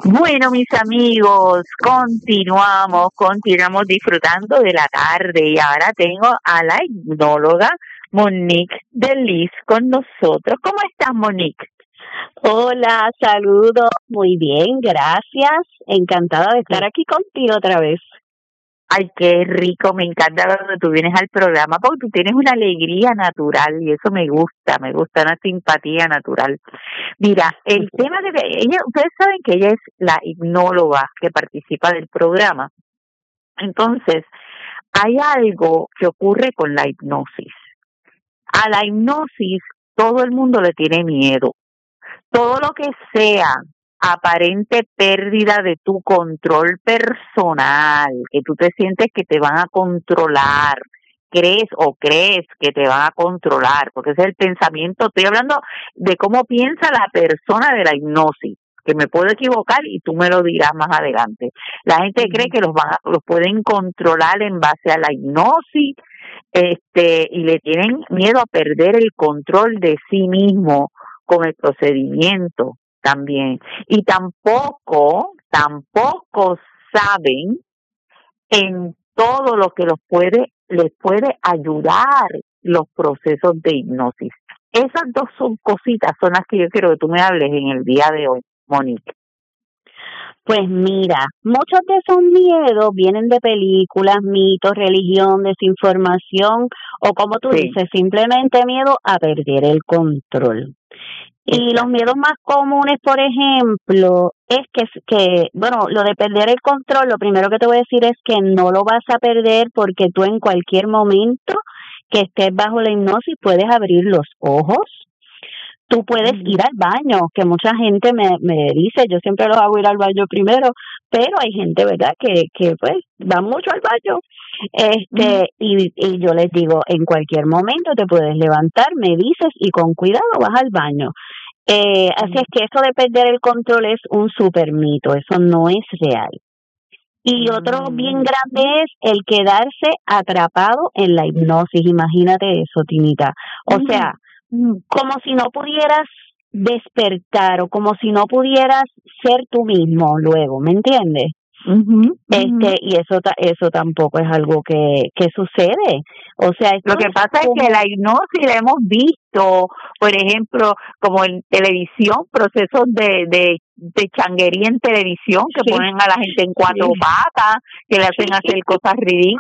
Bueno, mis amigos, continuamos disfrutando de la tarde y ahora tengo a la hipnóloga Monique Delis con nosotros. ¿Cómo estás, Monique? Hola, saludos, muy bien, gracias. Encantada de estar Sí. aquí contigo otra vez. Ay, qué rico, me encanta cuando tú vienes al programa porque tú tienes una alegría natural y eso me gusta, una simpatía natural. Mira, el tema de ella, ustedes saben que ella es la hipnóloga que participa del programa. Entonces, hay algo que ocurre con la hipnosis. A la hipnosis todo el mundo le tiene miedo. Todo lo que sea aparente pérdida de tu control personal, que tú te sientes que te van a controlar, crees que te van a controlar, porque ese es el pensamiento. Estoy hablando de cómo piensa la persona de la hipnosis, que me puedo equivocar y tú me lo dirás más adelante. La gente cree que los pueden controlar en base a la hipnosis, y le tienen miedo a perder el control de sí mismo con el procedimiento también. Y tampoco saben en todo lo que les puede ayudar los procesos de hipnosis. Esas dos cositas son las que yo quiero que tú me hables en el día de hoy, Monique. Pues mira, muchos de esos miedos vienen de películas, mitos, religión, desinformación o como tú dices, simplemente miedo a perder el control. Y los miedos más comunes, por ejemplo, es bueno, lo de perder el control, lo primero que te voy a decir es que no lo vas a perder porque tú en cualquier momento que estés bajo la hipnosis puedes abrir los ojos. Tú puedes ir al baño, que mucha gente me dice, yo siempre los hago ir al baño primero, pero hay gente, ¿verdad?, que pues va mucho al baño. Y yo les digo, en cualquier momento te puedes levantar, me dices y con cuidado vas al baño. Así es que eso de perder el control es un super mito, eso no es real. Y otro bien grande es el quedarse atrapado en la hipnosis, imagínate eso, Tinita. O sea, como si no pudieras despertar o como si no pudieras ser tú mismo luego, ¿me entiendes? Y eso tampoco es algo que sucede. O sea, lo que pasa es que la hipnosis la hemos visto, por ejemplo, como en televisión, procesos de changuería en televisión que ponen a la gente en cuatro patas, que le hacen hacer cosas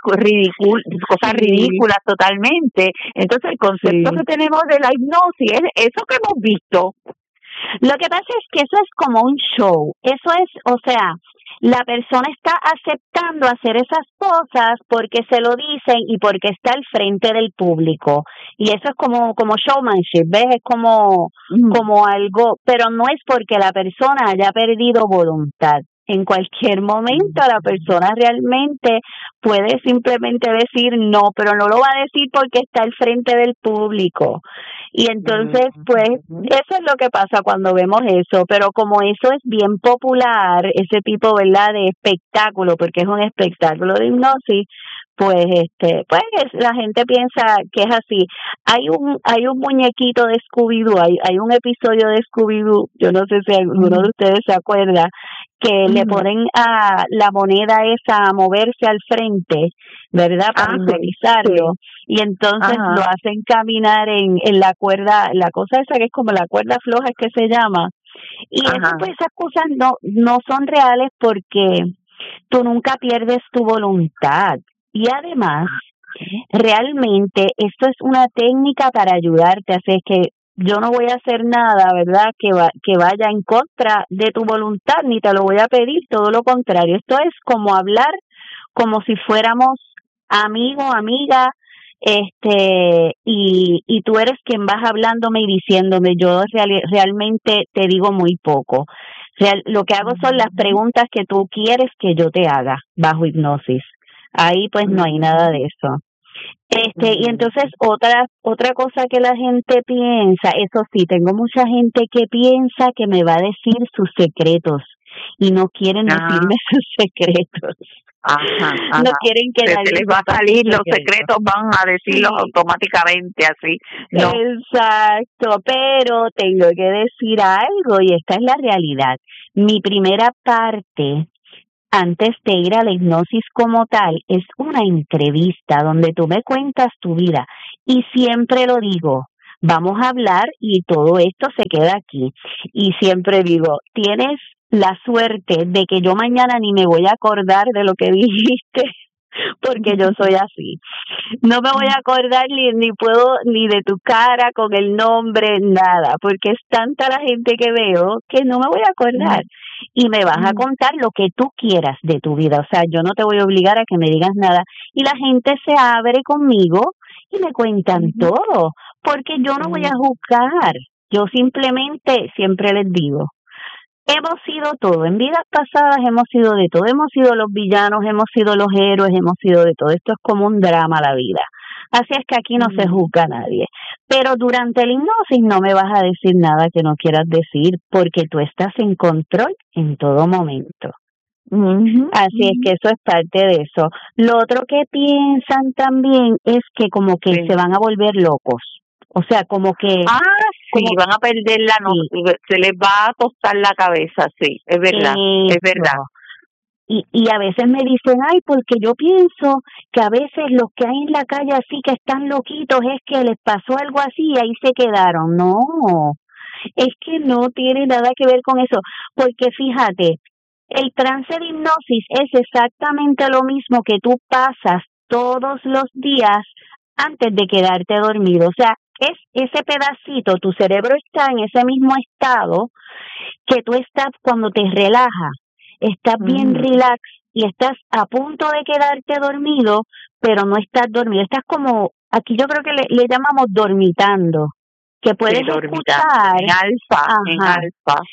ridículas totalmente. Entonces, el concepto que tenemos de la hipnosis es eso que hemos visto. Lo que pasa es que eso es como un show. Eso es, o sea, la persona está aceptando hacer esas cosas porque se lo dicen y porque está al frente del público. Y eso es como showmanship, ¿ves? Es como algo, pero no es porque la persona haya perdido voluntad. En cualquier momento la persona realmente puede simplemente decir no, pero no lo va a decir porque está al frente del público. Y entonces, pues, eso es lo que pasa cuando vemos eso, pero como eso es bien popular, ese tipo, ¿verdad?, de espectáculo, porque es un espectáculo de hipnosis, pues, pues la gente piensa que es así. Hay un muñequito de Scooby-Doo, hay un episodio de Scooby-Doo, yo no sé si alguno de ustedes se acuerda, que le ponen a la moneda esa a moverse al frente, ¿verdad?, para hipnotizarlo, y entonces lo hacen caminar en la cuerda, la cosa esa que es como la cuerda floja es que se llama, y eso, pues esas cosas no son reales porque tú nunca pierdes tu voluntad, y además realmente esto es una técnica para ayudarte, así es que yo no voy a hacer nada, ¿verdad?, que vaya en contra de tu voluntad, ni te lo voy a pedir, todo lo contrario. Esto es como hablar como si fuéramos amigo, amiga, y tú eres quien vas hablándome y diciéndome, yo realmente te digo muy poco. Lo que hago son las preguntas que tú quieres que yo te haga bajo hipnosis. Ahí pues no hay nada de eso. Y entonces otra cosa que la gente piensa, eso sí, tengo mucha gente que piensa que me va a decir sus secretos y no quieren decirme sus secretos. No quieren que nadie se les va a salir, los secretos van a decirlos automáticamente así. No. Exacto, pero tengo que decir algo y esta es la realidad. Mi primera parte antes de ir a la hipnosis como tal es una entrevista donde tú me cuentas tu vida y siempre lo digo, vamos a hablar y todo esto se queda aquí. Y siempre digo, tienes la suerte de que yo mañana ni me voy a acordar de lo que dijiste, porque yo soy así. No me voy a acordar ni de tu cara con el nombre, nada, porque es tanta la gente que veo que no me voy a acordar. Y me vas a contar lo que tú quieras de tu vida. O sea, yo no te voy a obligar a que me digas nada. Y la gente se abre conmigo y me cuentan todo, porque yo no voy a juzgar. Yo simplemente siempre les digo, hemos sido todo, en vidas pasadas hemos sido de todo, hemos sido los villanos, hemos sido los héroes, hemos sido de todo, esto es como un drama la vida, así es que aquí no se juzga a nadie, pero durante la hipnosis no me vas a decir nada que no quieras decir, porque tú estás en control en todo momento. Así es que eso es parte de eso. Lo otro que piensan también es que como que se van a volver locos. O sea, como que... sí, van a perder la noción, se les va a tostar la cabeza, sí, es verdad, es verdad. Y a veces me dicen, ay, porque yo pienso que a veces los que hay en la calle así que están loquitos es que les pasó algo así y ahí se quedaron. No, es que no tiene nada que ver con eso, porque fíjate, el trance de hipnosis es exactamente lo mismo que tú pasas todos los días antes de quedarte dormido. O sea, es ese pedacito, tu cerebro está en ese mismo estado que tú estás cuando te relajas, estás bien relax y estás a punto de quedarte dormido, pero no estás dormido, estás como, aquí yo creo que le llamamos dormitando, que puedes escuchar en alfa.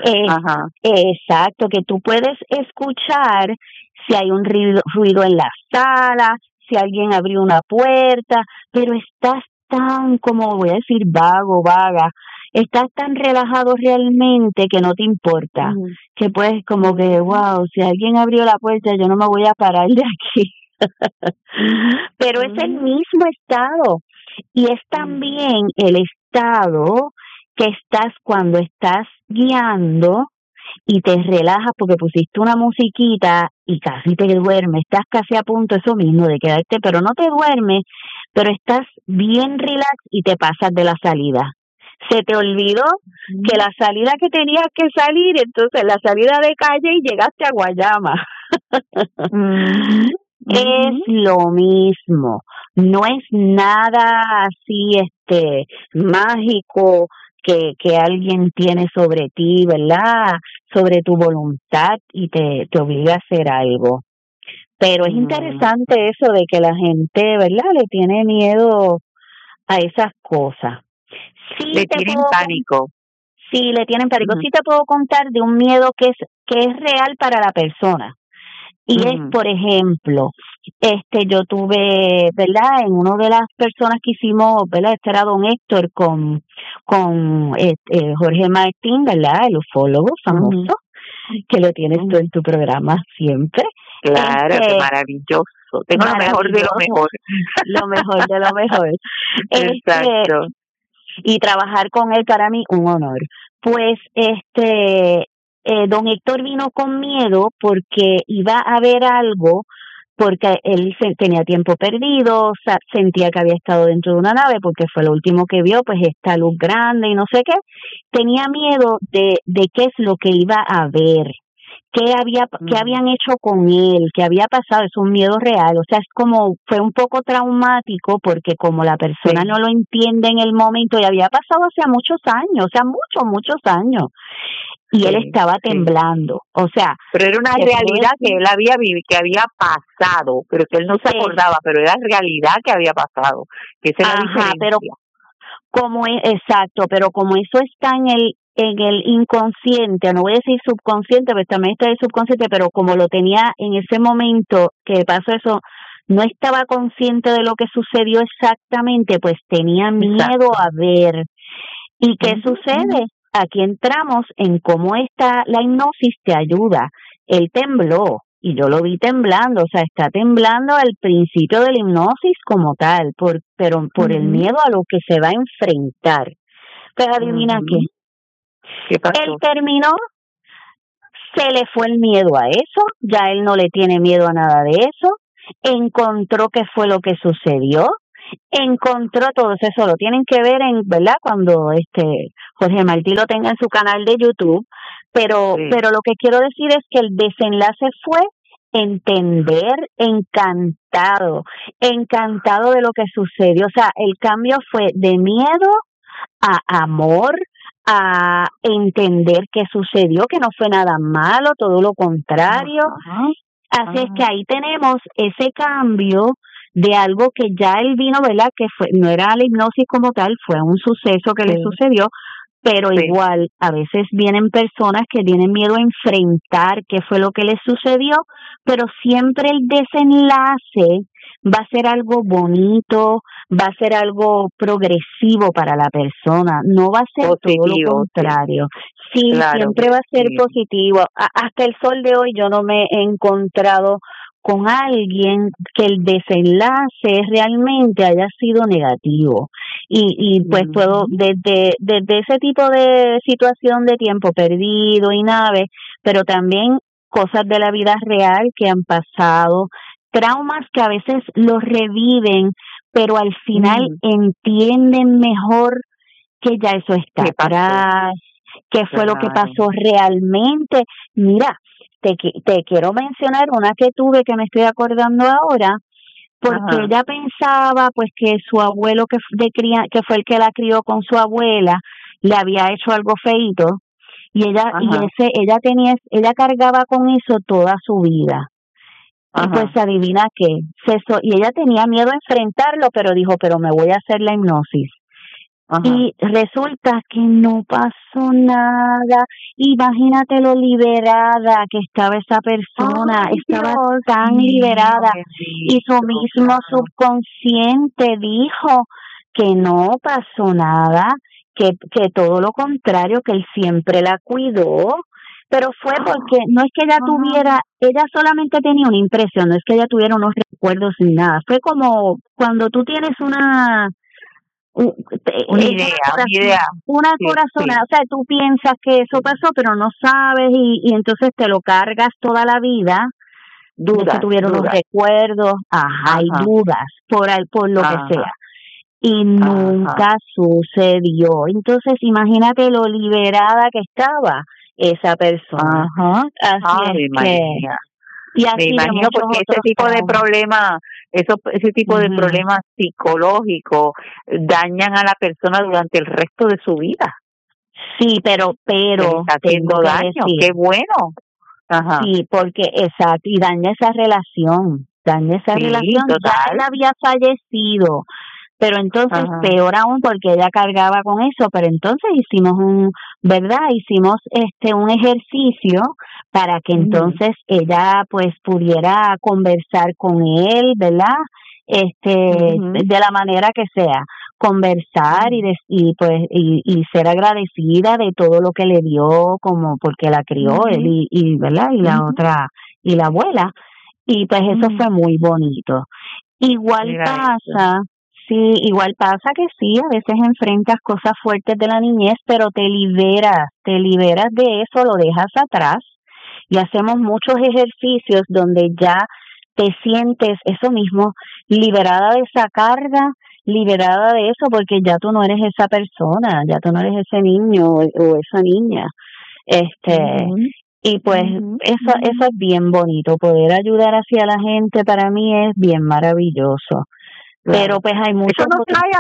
Exacto, que tú puedes escuchar si hay un ruido en la sala, si alguien abrió una puerta, pero estás tan, como voy a decir, vaga, estás tan relajado realmente que no te importa, que puedes como que, wow, si alguien abrió la puerta yo no me voy a parar de aquí, pero es el mismo estado y es también el estado que estás cuando estás guiando y te relajas porque pusiste una musiquita y casi te duermes, estás casi a punto eso mismo de quedarte, pero no te duermes, pero estás bien relax y te pasas de la salida. Se te olvidó que la salida que tenías que salir, entonces la salida de calle y llegaste a Guayama. Es lo mismo, no es nada así mágico que alguien tiene sobre ti, ¿verdad? Sobre tu voluntad y te obliga a hacer algo. Pero es interesante eso de que la gente, ¿verdad? Le tiene miedo a esas cosas. Sí, le tienen pánico. Sí, le tienen pánico. Sí te puedo contar de un miedo que es real para la persona. Y es, por ejemplo, yo tuve, ¿verdad? En una de las personas que hicimos, ¿verdad? Era don Héctor con Jorge Martín, ¿verdad? El ufólogo famoso, que lo tienes tú en tu programa siempre. Claro, qué maravilloso. Tengo lo mejor de lo mejor. Lo mejor de lo mejor. Exacto. Y trabajar con él para mí un honor. Pues don Héctor vino con miedo porque iba a ver algo, porque él tenía tiempo perdido, sentía que había estado dentro de una nave porque fue lo último que vio, pues esta luz grande y no sé qué. Tenía miedo de qué es lo que iba a ver, qué habían hecho con él, qué había pasado, es un miedo real, o sea, fue un poco traumático porque como la persona no lo entiende en el momento, y había pasado hace muchos años, o sea, muchos años, y él estaba temblando, o sea. Pero era una realidad que él había vivido, que había pasado, pero que él no se acordaba, pero era realidad que había pasado, que esa es la diferencia. Pero pero como eso está en el inconsciente, no voy a decir subconsciente, pero también está el subconsciente, pero como lo tenía en ese momento que pasó eso, no estaba consciente de lo que sucedió exactamente, pues tenía miedo a ver. ¿Y qué sucede? aquí entramos en cómo la hipnosis te ayuda. Él tembló y yo lo vi temblando, o sea, está temblando al principio de la hipnosis como tal, pero por el miedo a lo que se va a enfrentar. Pero adivina ¿Qué pasó? Él terminó, se le fue el miedo a eso, ya él no le tiene miedo a nada de eso, encontró qué fue lo que sucedió, encontró todo eso, lo tienen que ver ¿verdad? Cuando Jorge Martí lo tenga en su canal de YouTube, pero lo que quiero decir es que el desenlace fue entender, encantado de lo que sucedió, o sea, el cambio fue de miedo a amor, a entender qué sucedió, que no fue nada malo, todo lo contrario. Así es que ahí tenemos ese cambio de algo que ya él vino, ¿verdad? Que no era la hipnosis como tal, fue un suceso que le sucedió, pero igual a veces vienen personas que tienen miedo a enfrentar qué fue lo que les sucedió, pero siempre el desenlace va a ser algo bonito, va a ser algo progresivo para la persona, no va a ser positivo, todo lo contrario. Sí, claro, siempre va a ser positivo. Hasta el sol de hoy yo no me he encontrado con alguien que el desenlace realmente haya sido negativo. Y pues puedo, desde ese tipo de situación de tiempo perdido y nave, pero también cosas de la vida real que han pasado, traumas que a veces los reviven, pero al final entienden mejor que ya eso está atrás, qué fue lo que pasó realmente. Mira, te quiero mencionar una que tuve que me estoy acordando ahora, porque ella pensaba pues que su abuelo que fue el que la crió con su abuela, le había hecho algo feíto, y ella cargaba con eso toda su vida. Y pues adivina qué, y ella tenía miedo a enfrentarlo, pero dijo, pero me voy a hacer la hipnosis. Y resulta que no pasó nada. Imagínate lo liberada que estaba esa persona. Estaba tan liberada. Y su mismo subconsciente dijo que no pasó nada, que todo lo contrario, que él siempre la cuidó. Pero fue porque no es que ella solamente tenía una impresión, no es que ella tuviera unos recuerdos ni nada. Fue como cuando tú tienes una corazonada, o sea, tú piensas que eso pasó, pero no sabes y entonces te lo cargas toda la vida. Dudas, tuvieron unos recuerdos, y dudas por lo que sea. Y nunca sucedió. Entonces, imagínate lo liberada que estaba esa persona. Así es que... Y así me imagino, porque ese tipo de problemas, ese tipo de problemas psicológicos dañan a la persona durante el resto de su vida. Sí, pero está haciendo daño. Qué bueno. Sí, porque exacto, y daña esa relación, relación. Total. Ya él había fallecido, pero entonces peor aún porque ella cargaba con eso. Pero entonces hicimos un ejercicio para que entonces ella pues pudiera conversar con él, ¿verdad? De la manera que sea, conversar y ser agradecida de todo lo que le dio, como porque la crió él y ¿verdad? Y la otra y la abuela, y pues eso fue muy bonito. Igual pasa que sí, a veces enfrentas cosas fuertes de la niñez, pero te liberas de eso, lo dejas atrás, y hacemos muchos ejercicios donde ya te sientes eso mismo, liberada de esa carga, liberada de eso, porque ya tú no eres esa persona, ya tú no eres ese niño o esa niña. Y pues eso es bien bonito, poder ayudar así a la gente para mí es bien maravilloso. Claro. Pero pues hay muchos eso nos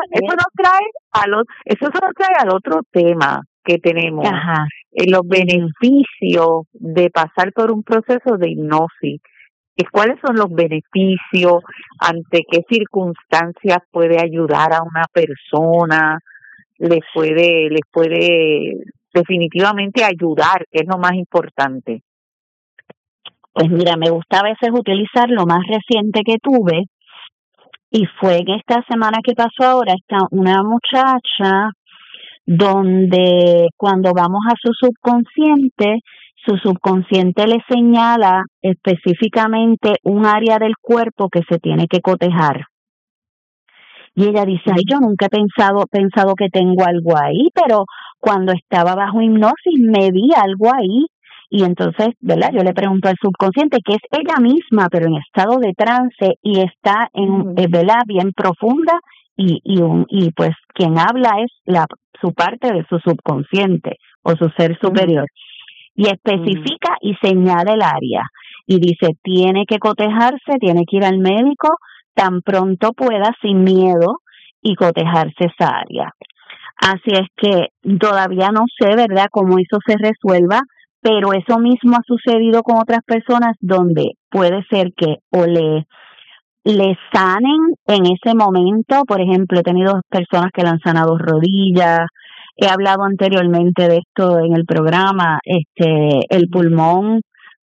trae al otro tema que tenemos, los beneficios de pasar por un proceso de hipnosis. ¿Cuáles son los beneficios? ¿Ante qué circunstancias puede ayudar a una persona? Les puede definitivamente ayudar, que es lo más importante. Pues mira, me gusta a veces utilizar lo más reciente que tuve, y fue en esta semana que pasó ahora, una muchacha donde cuando vamos a su subconsciente le señala específicamente un área del cuerpo que se tiene que cotejar. Y ella dice, ay, yo nunca he pensado que tengo algo ahí, pero cuando estaba bajo hipnosis me vi algo ahí. Y entonces, ¿verdad? Yo le pregunto al subconsciente, que es ella misma, pero en estado de trance y está ¿verdad? Bien profunda y pues quien habla es su parte de su subconsciente o su ser superior. Y especifica y señala el área. Y dice, tiene que cotejarse, tiene que ir al médico tan pronto pueda, sin miedo, y cotejarse esa área. Así es que todavía no sé, ¿verdad?, cómo eso se resuelva, pero eso mismo ha sucedido con otras personas donde puede ser que o le sanen en ese momento. Por ejemplo, he tenido personas que le han sanado rodillas. He hablado anteriormente de esto en el programa, el pulmón,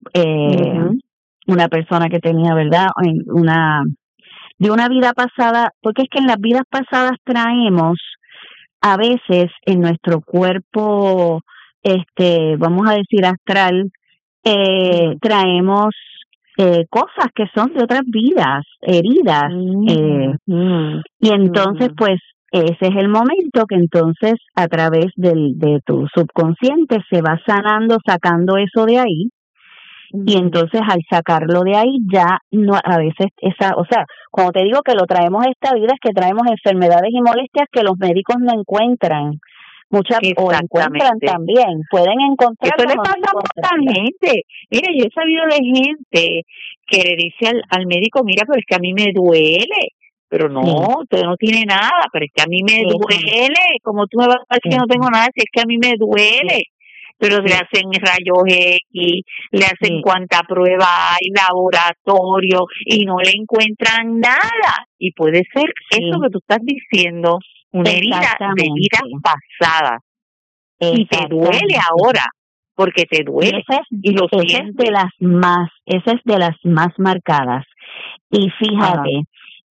una persona que tenía, ¿verdad?, de una vida pasada, porque es que en las vidas pasadas traemos a veces en nuestro cuerpo, vamos a decir astral, traemos cosas que son de otras vidas, heridas, y entonces pues ese es el momento que entonces a través de tu subconsciente se va sanando, sacando eso de ahí. Y entonces al sacarlo de ahí ya no, a veces cuando te digo que lo traemos esta vida es que traemos enfermedades y molestias que los médicos no encuentran, o encuentran también, pueden encontrar. Eso le pasa a mucha gente. Mira, yo he sabido de gente que le dice al médico, mira, pero es que a mí me duele. Pero no, usted no tiene nada, pero es que a mí me duele. Como tú me vas a decir que no tengo nada, si es que a mí me duele. Pero le hacen rayos X, le hacen cuanta prueba hay, laboratorio, y no le encuentran nada. Y puede ser eso que tú estás diciendo, una herida de vidas pasadas. Y te duele ahora, porque te duele. Y lo sientes. Esa es de las más marcadas. Y fíjate,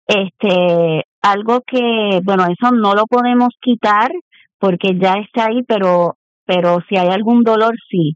algo que, bueno, eso no lo podemos quitar porque ya está ahí, pero si hay algún dolor, sí.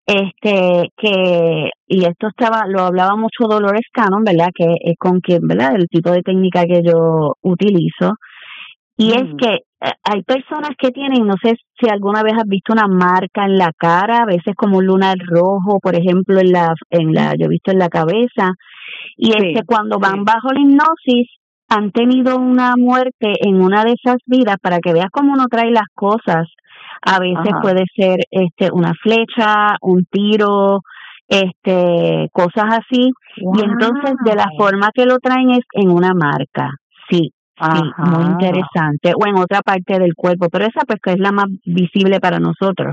Y esto lo hablaba mucho Dolores Cannon, ¿verdad? Que es con quien, ¿verdad? El tipo de técnica que yo utilizo. Y es que hay personas que tienen, no sé si alguna vez has visto una marca en la cara, a veces como un lunar rojo, por ejemplo, yo he visto en la cabeza. Y cuando van bajo la hipnosis, han tenido una muerte en una de esas vidas, para que veas cómo uno trae las cosas. A veces puede ser una flecha, un tiro, cosas así. Wow. Y entonces de la forma que lo traen es en una marca. Sí, muy interesante. O en otra parte del cuerpo, pero esa pues que es la más visible para nosotros.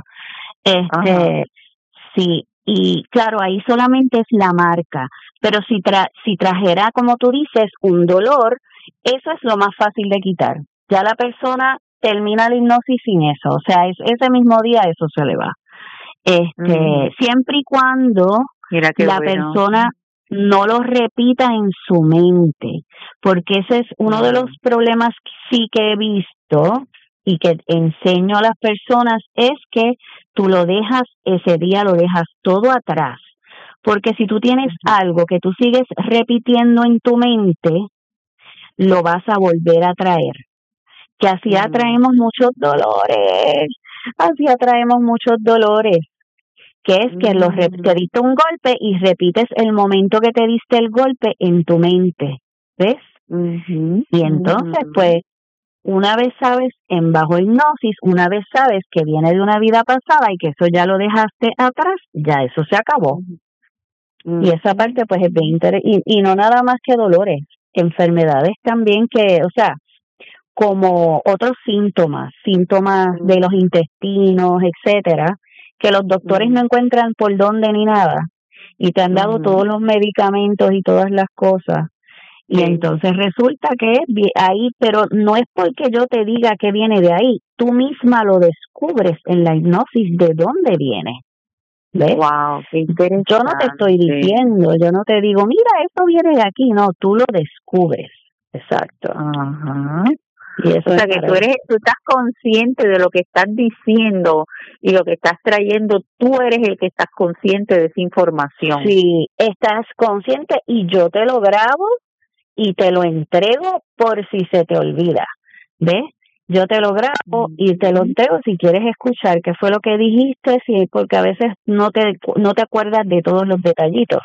Sí, y claro, ahí solamente es la marca. Pero si trajera, como tú dices, un dolor, eso es lo más fácil de quitar. Ya la persona termina la hipnosis sin eso, o sea, ese mismo día eso se le va. Siempre y cuando la persona no lo repita en su mente, porque ese es uno de los problemas que sí que he visto y que enseño a las personas, es que tú lo dejas, ese día lo dejas todo atrás, porque si tú tienes algo que tú sigues repitiendo en tu mente, lo vas a volver a traer. Que así atraemos muchos dolores, que es que te diste un golpe y repites el momento que te diste el golpe en tu mente, ¿ves? Y entonces, pues, una vez sabes, en bajo hipnosis, una vez sabes que viene de una vida pasada y que eso ya lo dejaste atrás, ya eso se acabó. Y esa parte, pues, es bien interesante. Y no nada más que dolores, enfermedades también que, o sea, como otros síntomas de los intestinos, etcétera, que los doctores no encuentran por dónde ni nada, y te han dado todos los medicamentos y todas las cosas, y entonces resulta que es ahí, pero no es porque yo te diga que viene de ahí, tú misma lo descubres en la hipnosis de dónde viene. ¿Ves? Wow, qué interesante. Yo no te estoy diciendo, yo no te digo, mira, esto viene de aquí, no, tú lo descubres. Exacto. Y eso o sea que tú estás consciente de lo que estás diciendo y lo que estás trayendo, tú eres el que estás consciente de esa información. Sí, estás consciente y yo te lo grabo y te lo entrego por si se te olvida, ¿ves? Yo te lo grabo y te lo entrego si quieres escuchar qué fue lo que dijiste, sí, porque a veces no te acuerdas de todos los detallitos.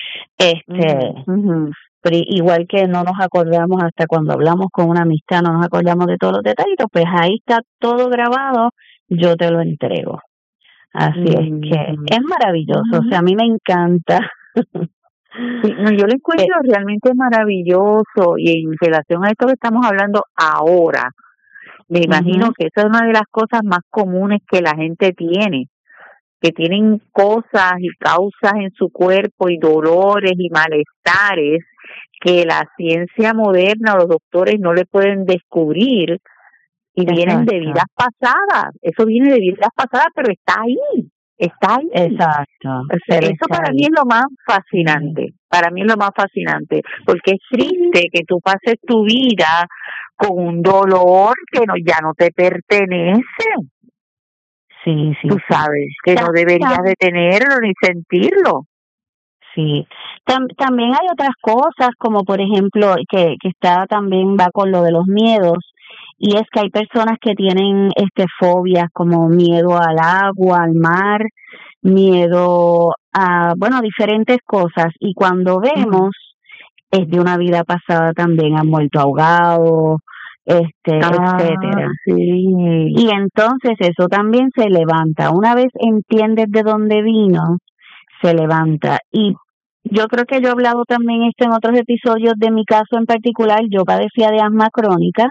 Pero igual que no nos acordamos hasta cuando hablamos con una amistad, no nos acordamos de todos los detallitos, pues ahí está todo grabado, yo te lo entrego. Así es que es maravilloso, o sea, a mí me encanta. Sí, no, yo lo encuentro realmente maravilloso, y en relación a esto que estamos hablando ahora, me imagino que esa es una de las cosas más comunes que la gente tiene, que tienen cosas y causas en su cuerpo y dolores y malestares que la ciencia moderna o los doctores no le pueden descubrir y vienen de vidas pasadas. Eso viene de vidas pasadas, pero está ahí. Exacto. Eso para mí es lo más fascinante. Para mí es lo más fascinante, porque es triste que tú pases tu vida con un dolor que ya no te pertenece. Sí. Tú sabes que no deberías de tenerlo ni sentirlo. Sí. También hay otras cosas, como por ejemplo, que también va con lo de los miedos, y es que hay personas que tienen fobias como miedo al agua, al mar, miedo a, diferentes cosas, y cuando vemos es de una vida pasada también, han muerto ahogados, etcétera. Sí. Y entonces eso también se levanta. Una vez entiendes de dónde vino, se levanta. Y yo creo que yo he hablado también en otros episodios de mi caso en particular. Yo padecía de asma crónica.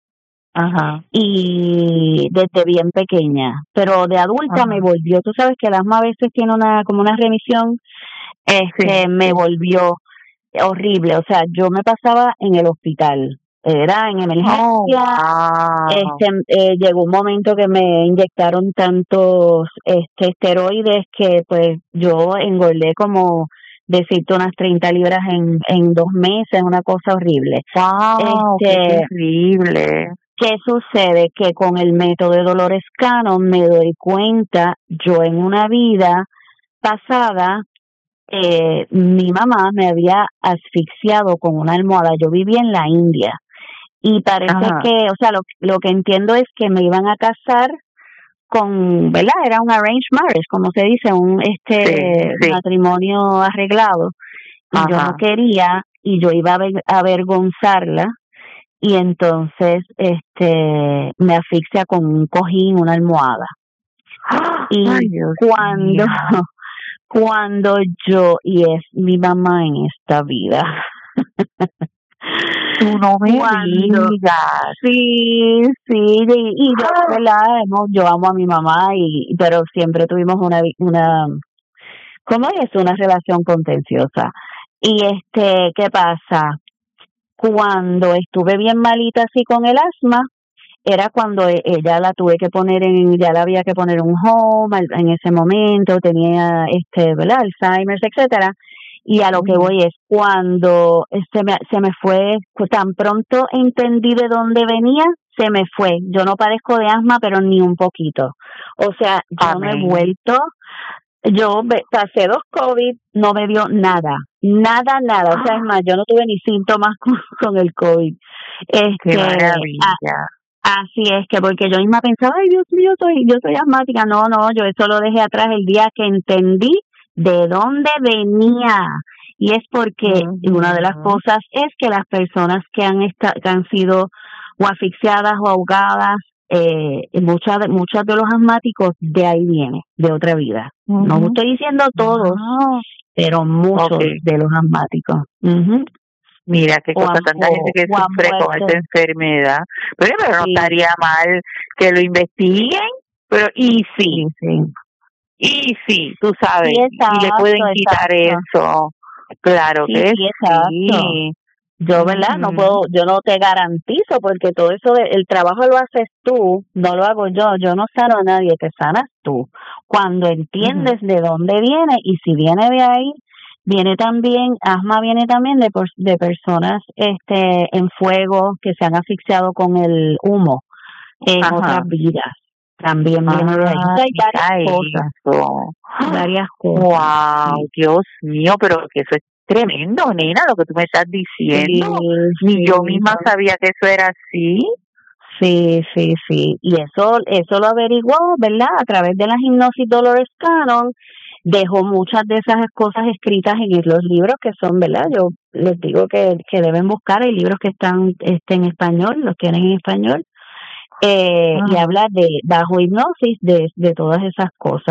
Y desde bien pequeña, pero de adulta me volvió. Tú sabes que el asma a veces tiene como una remisión. Me volvió horrible. O sea, yo me pasaba en el hospital. Era en emergencia. Llegó un momento que me inyectaron tantos esteroides que pues yo engordé como, decirte, unas 30 libras en 2 meses, una cosa horrible. ¡Wow! ¡Qué terrible! ¿Qué sucede? Que con el método de Dolores Cannon me doy cuenta, yo en una vida pasada, mi mamá me había asfixiado con una almohada. Yo vivía en la India y parece que, o sea, lo que entiendo es que me iban a casar con, ¿verdad? Era un arranged marriage, como se dice, un matrimonio arreglado, y yo no quería, y yo iba a avergonzarla, y entonces me asfixia con un cojín, una almohada. Y cuando yo, y es mi mamá en esta vida. Tú no me digas. Sí, y yo, ¿verdad? Yo amo a mi mamá, pero siempre tuvimos una ¿cómo es? Una relación contenciosa. Y ¿qué pasa? Cuando estuve bien malita así con el asma, era cuando ella la tuve que poner ya la había que poner un home en ese momento, tenía ¿verdad? Alzheimer, etcétera. Y a lo que voy es, cuando se me fue, tan pronto entendí de dónde venía, se me fue. Yo no padezco de asma, pero ni un poquito. O sea, yo no he vuelto. Yo pasé 2 COVID, no me dio nada. O sea, es más, yo no tuve ni síntomas con el COVID. ¡Qué maravilla! Así es, que porque yo misma pensaba, ay, Dios mío, yo soy asmática. No, yo eso lo dejé atrás el día que entendí de dónde venía. Y es porque una de las cosas es que las personas que han sido o asfixiadas o ahogadas, muchas de los asmáticos de ahí viene, de otra vida. No estoy diciendo todos, pero muchos de los asmáticos. Mira qué cosa, tanta gente que sufre con esta enfermedad. Pero no estaría mal que lo investiguen, pero y sí, tú sabes, y le pueden quitar eso. Claro que sí. Yo, ¿verdad? Yo no te garantizo, porque todo eso, el trabajo lo haces tú, no lo hago yo no sano a nadie, te sanas tú. Cuando entiendes de dónde viene, y si viene de ahí, Viene también, asma viene también de personas en fuego que se han asfixiado con el humo en otras vidas. También viene de ahí. Hay varias cosas. Wow, Dios mío, pero que eso es tremendo, nena, lo que tú me estás diciendo. Ni yo misma sabía que eso era así. Sí. Y eso lo averiguó, ¿verdad? A través de la hipnosis Dolores Cannon. Dejó muchas de esas cosas escritas en los libros que son, ¿verdad? Yo les digo que deben buscar, hay libros que están en español, los tienen en español, y habla bajo hipnosis de todas esas cosas.